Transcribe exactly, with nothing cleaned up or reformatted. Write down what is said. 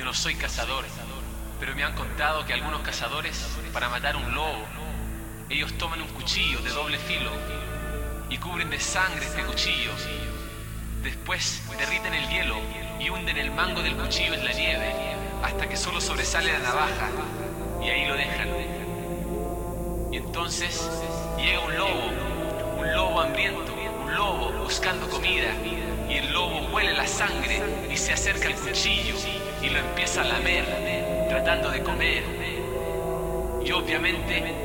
Yo no soy cazador, pero me han contado que algunos cazadores, para matar un lobo, ellos toman un cuchillo de doble filo y cubren de sangre este cuchillo. Después derriten el hielo y hunden el mango del cuchillo en la nieve hasta que solo sobresale la navaja, y ahí lo dejan. Y entonces llega un lobo, un lobo hambriento, un lobo buscando comida, y el lobo huele la sangre y se acerca al cuchillo y lo empieza a lamer, tratando de comer. Y obviamente